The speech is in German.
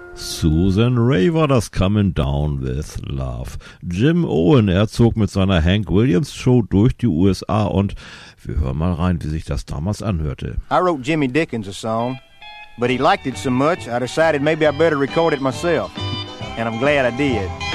Susan Ray war das Coming Down with Love. Jim Owen, er zog mit seiner Hank Williams Show durch die USA und wir hören mal rein, wie sich das damals anhörte. I wrote Jimmy Dickens a song, but he liked it so much I decided maybe I better record it myself. And I'm glad I did.